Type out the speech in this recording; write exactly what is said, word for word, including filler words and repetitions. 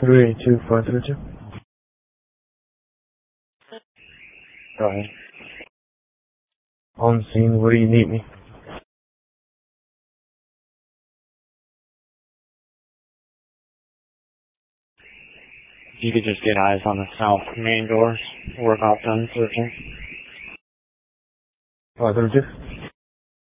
three two five three two. Go ahead. On scene, where do you need me? If you could just get eyes on the south main doors, work off done searching. five three two.